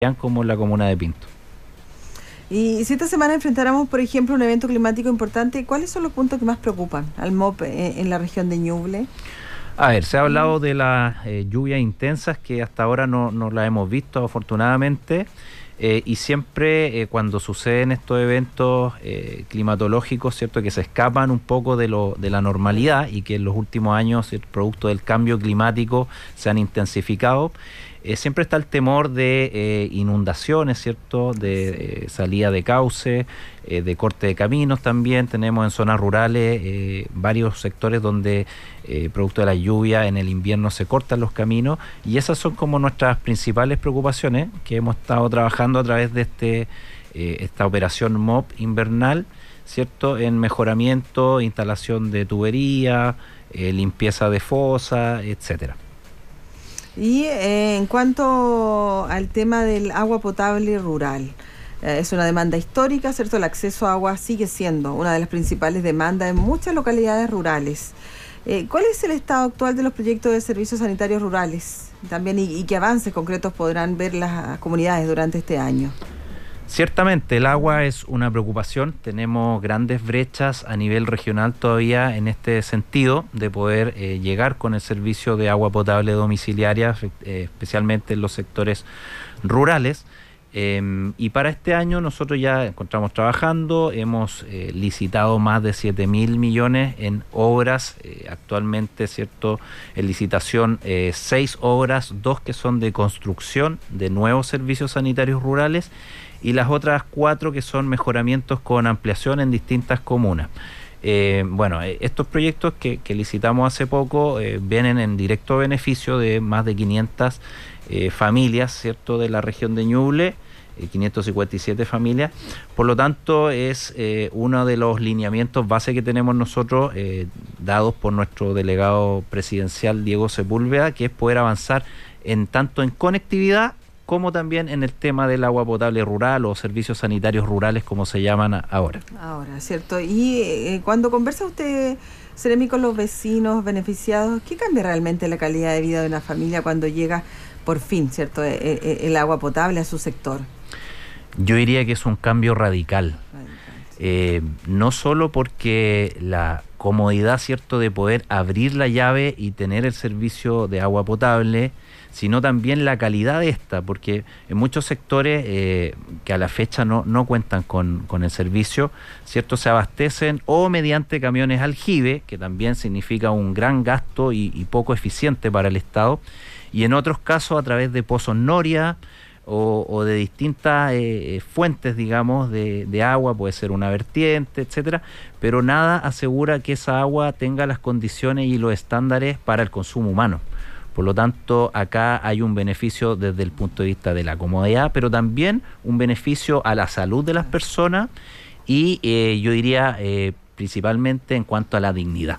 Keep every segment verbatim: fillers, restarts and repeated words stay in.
como en la comuna de Pinto. Y si esta semana enfrentáramos, por ejemplo, un evento climático importante, ¿cuáles son los puntos que más preocupan al M O P en, en la región de Ñuble? A ver, se ha hablado de las eh, lluvias intensas que hasta ahora no, no las hemos visto afortunadamente, eh, y siempre eh, cuando suceden estos eventos eh, climatológicos, cierto, que se escapan un poco de, lo, de la normalidad y que en los últimos años, el producto del cambio climático, se han intensificado. Eh, siempre está el temor de eh, inundaciones, ¿cierto? De eh, salida de cauce, eh, de corte de caminos también. Tenemos en zonas rurales eh, varios sectores donde, eh, producto de la lluvia, en el invierno se cortan los caminos. Y esas son como nuestras principales preocupaciones que hemos estado trabajando a través de este eh, esta operación M O P invernal, ¿cierto? En mejoramiento, instalación de tubería, eh, limpieza de fosa, etcétera. Y eh, en cuanto al tema del agua potable rural, eh, es una demanda histórica, ¿cierto? El acceso a agua sigue siendo una de las principales demandas en muchas localidades rurales. Eh, ¿Cuál es el estado actual de los proyectos de servicios sanitarios rurales? También, y, y qué avances concretos podrán ver las comunidades durante este año. Ciertamente, el agua es una preocupación. Tenemos grandes brechas a nivel regional todavía en este sentido de poder eh, llegar con el servicio de agua potable domiciliaria, eh, especialmente en los sectores rurales. Eh, y para este año nosotros ya encontramos trabajando, hemos eh, licitado más de siete mil millones en obras, eh, actualmente, ¿cierto? En licitación eh, seis obras, dos que son de construcción de nuevos servicios sanitarios rurales, y las otras cuatro que son mejoramientos con ampliación en distintas comunas. Eh, bueno, estos proyectos que, que licitamos hace poco eh, vienen en directo beneficio de más de quinientas eh, familias, ¿cierto?, de la región de Ñuble, eh, quinientas cincuenta y siete familias. Por lo tanto, es eh, uno de los lineamientos base que tenemos nosotros, eh, dados por nuestro delegado presidencial Diego Sepúlveda, que es poder avanzar en tanto en conectividad como también en el tema del agua potable rural o servicios sanitarios rurales, como se llaman ahora. Ahora, ¿cierto? Y eh, cuando conversa usted, Seremi, con los vecinos beneficiados, ¿qué cambia realmente la calidad de vida de una familia cuando llega por fin, ¿cierto?, el, el, el agua potable a su sector? Yo diría que es un cambio radical. radical sí. eh, no solo porque la comodidad, ¿cierto?, de poder abrir la llave y tener el servicio de agua potable, sino también la calidad de esta, porque en muchos sectores eh, que a la fecha no, no cuentan con, con el servicio, ¿cierto?, se abastecen o mediante camiones aljibe, que también significa un gran gasto y, y poco eficiente para el Estado, y en otros casos a través de pozos noria o, o de distintas eh, fuentes, digamos, de, de agua, puede ser una vertiente, etcétera, pero nada asegura que esa agua tenga las condiciones y los estándares para el consumo humano. Por lo tanto, acá hay un beneficio desde el punto de vista de la comodidad, pero también un beneficio a la salud de las personas y eh, yo diría eh, principalmente en cuanto a la dignidad.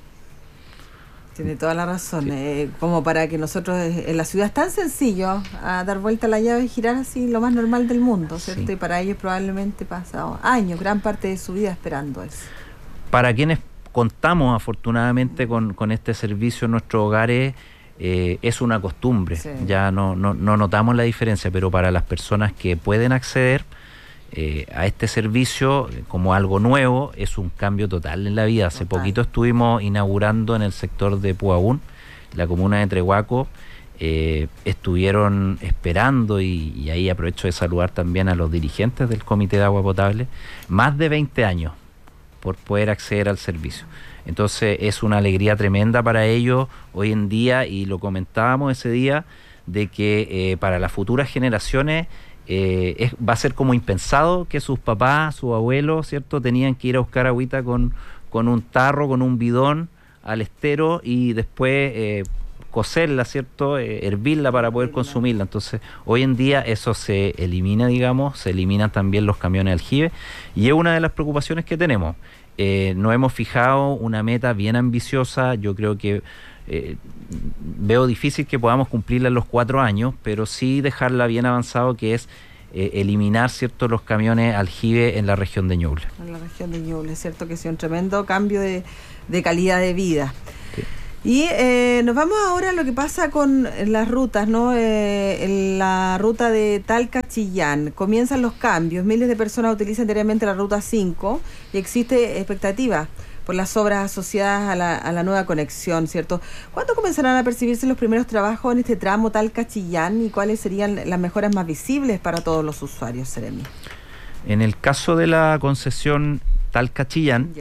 Tiene toda la razón. Sí. Eh, como para que nosotros en la ciudad es tan sencillo a dar vuelta a la llave y girar así lo más normal del mundo, ¿cierto? Sí. Y para ellos probablemente pasado años, gran parte de su vida esperando eso. Para quienes contamos afortunadamente con, con este servicio en nuestros hogares, Eh, es una costumbre, sí. ya no, no, no notamos la diferencia, pero para las personas que pueden acceder eh, a este servicio como algo nuevo, es un cambio total en la vida. Hace total. Poquito estuvimos inaugurando en el sector de Puaún, la comuna de Trehuaco, eh, estuvieron esperando, y, y ahí aprovecho de saludar también a los dirigentes del Comité de Agua Potable, más de veinte años por poder acceder al servicio. Entonces es una alegría tremenda para ellos hoy en día, y lo comentábamos ese día, de que eh, para las futuras generaciones eh, es, va a ser como impensado que sus papás, sus abuelos, ¿cierto?, tenían que ir a buscar agüita con, con un tarro, con un bidón al estero y después eh, cocerla, ¿cierto?, eh, hervirla para poder consumirla. Entonces hoy en día eso se elimina, digamos, se eliminan también los camiones aljibe, y es una de las preocupaciones que tenemos. Eh, nos hemos fijado una meta bien ambiciosa. Yo creo que eh, veo difícil que podamos cumplirla en los cuatro años, pero sí dejarla bien avanzado, que es eh, eliminar, ¿cierto?, los camiones aljibe en la región de Ñuble. En la región de Ñuble, ¿cierto?, que es un tremendo cambio de, de calidad de vida. Sí. Y eh, nos vamos ahora a lo que pasa con las rutas, ¿no? Eh, en la ruta de Talca-Chillán. Comienzan los cambios. Miles de personas utilizan diariamente la ruta cinco y existe expectativa por las obras asociadas a la, a la nueva conexión, ¿cierto? ¿Cuándo comenzarán a percibirse los primeros trabajos en este tramo Talca-Chillán y cuáles serían las mejoras más visibles para todos los usuarios, Seremi? En el caso de la concesión Talca-Chillán,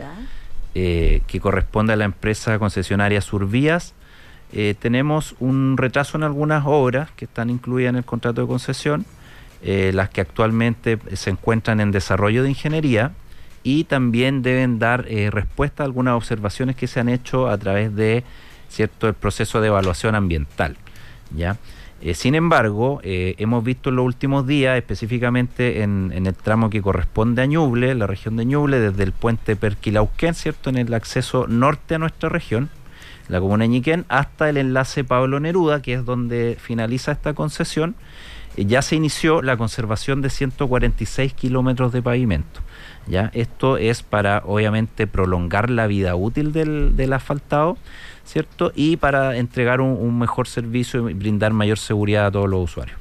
eh, que corresponde a la empresa concesionaria Survías, eh, tenemos un retraso en algunas obras que están incluidas en el contrato de concesión, eh, las que actualmente se encuentran en desarrollo de ingeniería, y también deben dar eh, respuesta a algunas observaciones que se han hecho a través de cierto el proceso de evaluación ambiental, ¿ya? Eh, sin embargo, eh, hemos visto en los últimos días, específicamente en, en el tramo que corresponde a Ñuble, la región de Ñuble, desde el puente Perquilauquén, ¿cierto?, en el acceso norte a nuestra región, la comuna de Ñiquén, hasta el enlace Pablo Neruda, que es donde finaliza esta concesión, eh, ya se inició la conservación de ciento cuarenta y seis kilómetros de pavimento. ¿Ya? Esto es para, obviamente, prolongar la vida útil del, del asfaltado, ¿cierto? Y para entregar un, un mejor servicio y brindar mayor seguridad a todos los usuarios.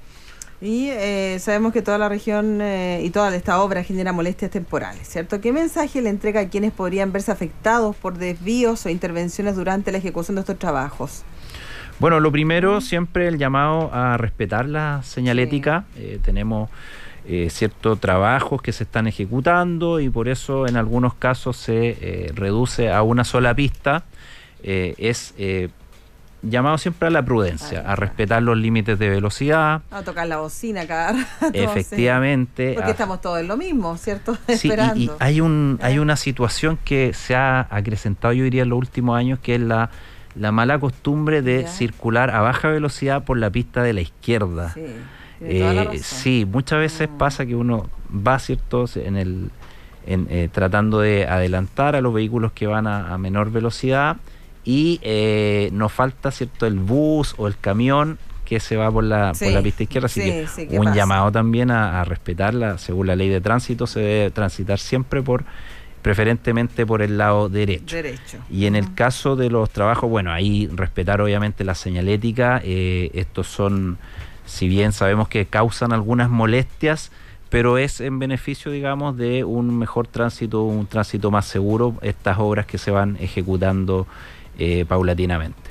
Y eh, sabemos que toda la región eh, y toda esta obra genera molestias temporales, ¿cierto? ¿Qué mensaje le entrega a quienes podrían verse afectados por desvíos o intervenciones durante la ejecución de estos trabajos? Bueno, lo primero, siempre el llamado a respetar la señalética. Sí. Eh, tenemos eh, ciertos trabajos que se están ejecutando y por eso en algunos casos se eh, reduce a una sola pista. Eh, es eh, llamado siempre a la prudencia, a respetar los límites de velocidad. A tocar la bocina cada rato. Efectivamente. Porque a, estamos todos en lo mismo, ¿cierto? Sí, Esperando. Y, y hay, un, hay una situación que se ha acrecentado, yo diría, en los últimos años, que es la, la mala costumbre de ¿Ya? circular a baja velocidad por la pista de la izquierda. Sí, eh, sí muchas veces mm. pasa que uno va, ¿cierto?, en el, en, eh, tratando de adelantar a los vehículos que van a, a menor velocidad, y eh, nos falta, ¿cierto?, el bus o el camión que se va por la, sí, por la pista izquierda, así sí, que sí, un pasa? llamado también a, a respetarla. Según la ley de tránsito se debe transitar siempre por, preferentemente por el lado derecho. derecho. Y en uh-huh. el caso de los trabajos, bueno, ahí respetar obviamente la señalética. Eh, estos son, si bien sabemos que causan algunas molestias, pero es en beneficio, digamos, de un mejor tránsito, un tránsito más seguro, estas obras que se van ejecutando Eh, paulatinamente.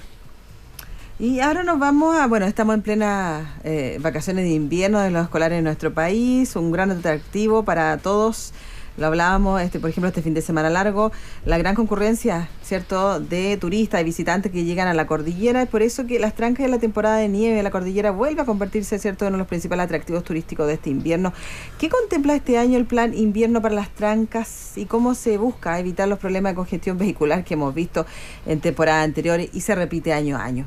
Y ahora nos vamos a, bueno, estamos en plena eh, vacaciones de invierno de los escolares en nuestro país, un gran atractivo para todos. Lo hablábamos, este, por ejemplo, este fin de semana largo, la gran concurrencia, ¿cierto?, de turistas y visitantes que llegan a la cordillera. Es por eso que las trancas de la temporada de nieve de la cordillera vuelve a convertirse, ¿cierto?, en uno de los principales atractivos turísticos de este invierno. ¿Qué contempla este año el plan invierno para las trancas y cómo se busca evitar los problemas de congestión vehicular que hemos visto en temporadas anteriores y se repite año a año?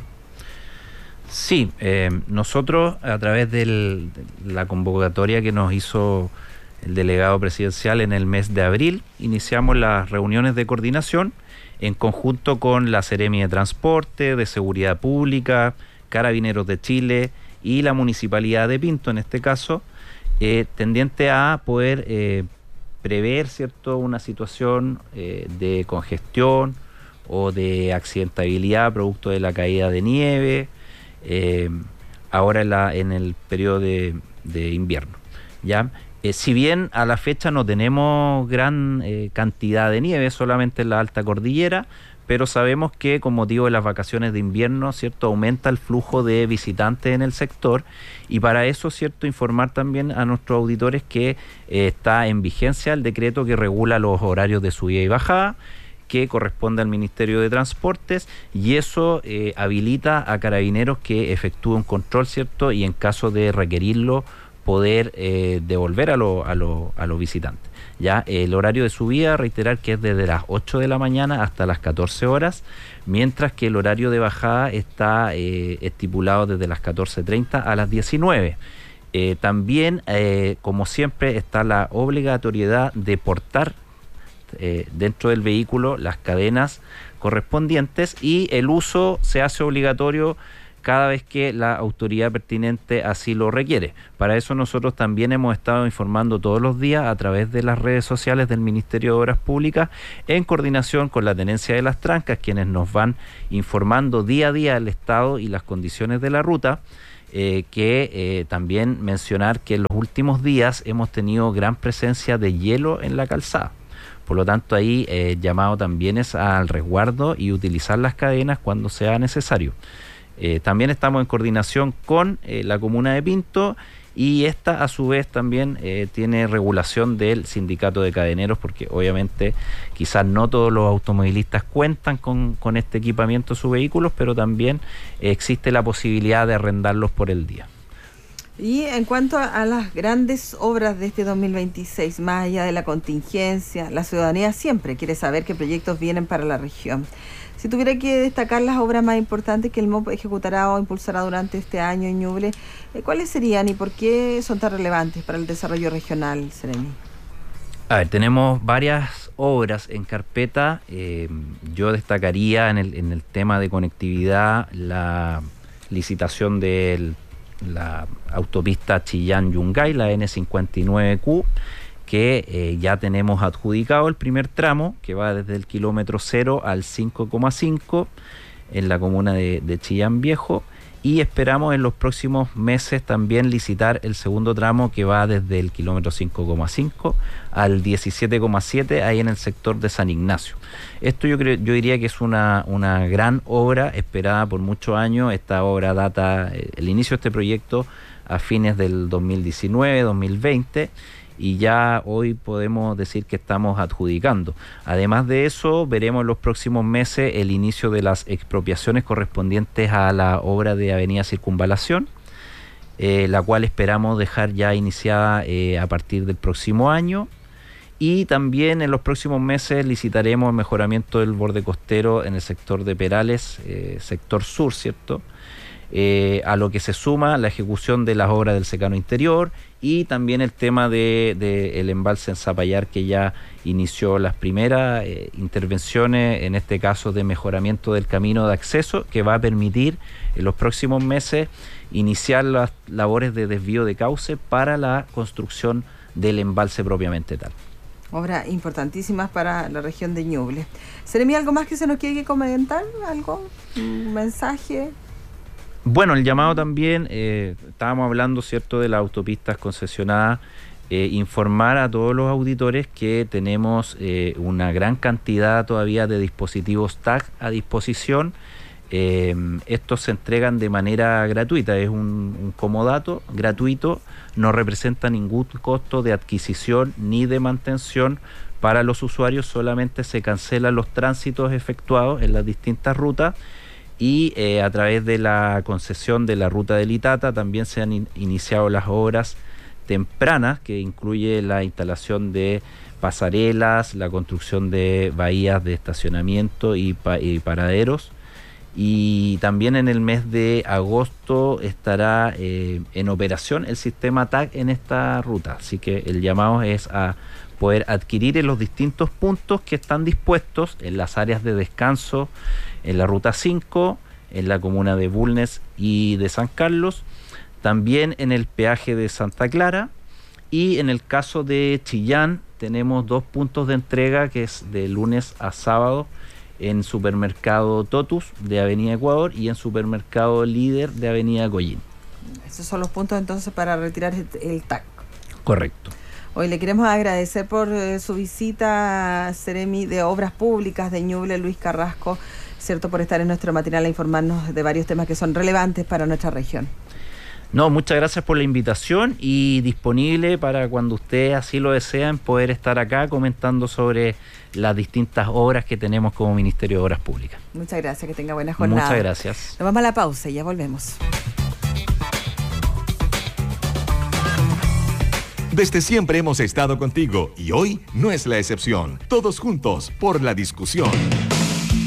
Sí, eh, nosotros a través del, de la convocatoria que nos hizo el delegado presidencial en el mes de abril, iniciamos las reuniones de coordinación en conjunto con la Seremi de Transporte, de Seguridad Pública, Carabineros de Chile y la Municipalidad de Pinto, en este caso, eh, tendiente a poder eh, prever, ¿cierto?, una situación eh, de congestión o de accidentabilidad producto de la caída de nieve, eh, ahora en, la, en el periodo de, de invierno, ¿ya? Eh, si bien a la fecha no tenemos gran eh, cantidad de nieve, solamente en la alta cordillera, pero sabemos que con motivo de las vacaciones de invierno, ¿cierto?, aumenta el flujo de visitantes en el sector, y para eso, ¿cierto?, informar también a nuestros auditores que eh, está en vigencia el decreto que regula los horarios de subida y bajada, que corresponde al Ministerio de Transportes, y eso eh, habilita a Carabineros que efectúe un control, ¿cierto?, y en caso de requerirlo, poder eh, devolver a, lo, a, lo, a los visitantes. Ya el horario de subida, reiterar que es desde las ocho de la mañana hasta las catorce horas, mientras que el horario de bajada está eh, estipulado desde las catorce treinta a las diecinueve. Eh, también, eh, como siempre, está la obligatoriedad de portar eh, dentro del vehículo las cadenas correspondientes, y el uso se hace obligatorio cada vez que la autoridad pertinente así lo requiere. Para eso nosotros también hemos estado informando todos los días a través de las redes sociales del Ministerio de Obras Públicas, en coordinación con la Tenencia de las Trancas, quienes nos van informando día a día el estado y las condiciones de la ruta. Eh, que eh, también mencionar que en los últimos días hemos tenido gran presencia de hielo en la calzada. Por lo tanto, ahí eh, llamado también es al resguardo y utilizar las cadenas cuando sea necesario. Eh, también estamos en coordinación con eh, la comuna de Pinto, y esta a su vez también eh, tiene regulación del sindicato de cadeneros, porque obviamente quizás no todos los automovilistas cuentan con, con este equipamiento en sus vehículos, pero también eh, existe la posibilidad de arrendarlos por el día. Y en cuanto a las grandes obras de este dos mil veintiséis, más allá de la contingencia, la ciudadanía siempre quiere saber qué proyectos vienen para la región. Si tuviera que destacar las obras más importantes que el M O P ejecutará o impulsará durante este año en Ñuble, ¿cuáles serían y por qué son tan relevantes para el desarrollo regional, Seremi? A ver, tenemos varias obras en carpeta. Eh, yo destacaría en el, en el tema de conectividad la licitación de la autopista Chillán-Yungay, la N cincuenta y nueve Q, que eh, ya tenemos adjudicado el primer tramo, que va desde el kilómetro cero al cinco coma cinco en la comuna de, de Chillán Viejo, y esperamos en los próximos meses también licitar el segundo tramo, que va desde el kilómetro cinco coma cinco al diecisiete coma siete, ahí en el sector de San Ignacio. Esto yo creo, yo diría que es una, una gran obra esperada por muchos años. Esta obra data, el inicio de este proyecto a fines del dos mil diecinueve, dos mil veinte, y ya hoy podemos decir que estamos adjudicando. Además de eso, veremos en los próximos meses el inicio de las expropiaciones correspondientes a la obra de Avenida Circunvalación, eh, la cual esperamos dejar ya iniciada eh, a partir del próximo año. Y también en los próximos meses licitaremos el mejoramiento del borde costero en el sector de Perales, eh, sector sur, ¿cierto? Eh, a lo que se suma la ejecución de las obras del secano interior, y también el tema de, de el embalse en Zapallar, que ya inició las primeras eh, intervenciones, en este caso de mejoramiento del camino de acceso, que va a permitir en los próximos meses iniciar las labores de desvío de cauce para la construcción del embalse propiamente tal. Obras importantísimas para la región de Ñuble. Seremi, ¿algo más que se nos quiere comentar? ¿Algo? ¿Un mensaje? Bueno, el llamado también, eh, estábamos hablando, ¿cierto?, de las autopistas concesionadas, eh, informar a todos los auditores que tenemos eh, una gran cantidad todavía de dispositivos T A C a disposición. Eh, estos se entregan de manera gratuita, es un, un comodato gratuito, no representa ningún costo de adquisición ni de mantención para los usuarios, solamente se cancelan los tránsitos efectuados en las distintas rutas. Y eh, a través de la concesión de la ruta del Itata también se han in- iniciado las obras tempranas, que incluye la instalación de pasarelas, la construcción de bahías de estacionamiento y, pa- y paraderos. Y también en el mes de agosto estará eh, en operación el sistema T A C en esta ruta. Así que el llamado es a poder adquirir en los distintos puntos que están dispuestos en las áreas de descanso, en la ruta cinco, en la comuna de Bulnes y de San Carlos, también en el peaje de Santa Clara, y en el caso de Chillán tenemos dos puntos de entrega, que es de lunes a sábado, en Supermercado Totus de Avenida Ecuador y en Supermercado Líder de Avenida Collín. Esos son los puntos entonces para retirar el, el T A C. Correcto. Hoy le queremos agradecer por eh, su visita, Seremi de Obras Públicas de Ñuble, Luis Carrasco, cierto, por estar en nuestro matinal a informarnos de varios temas que son relevantes para nuestra región. No, muchas gracias por la invitación, y disponible para cuando ustedes así lo desean poder estar acá comentando sobre las distintas obras que tenemos como Ministerio de Obras Públicas. Muchas gracias, que tenga buena jornada. Muchas gracias. Nos vamos a la pausa y ya volvemos. Desde siempre hemos estado contigo y hoy no es la excepción. Todos juntos por la discusión.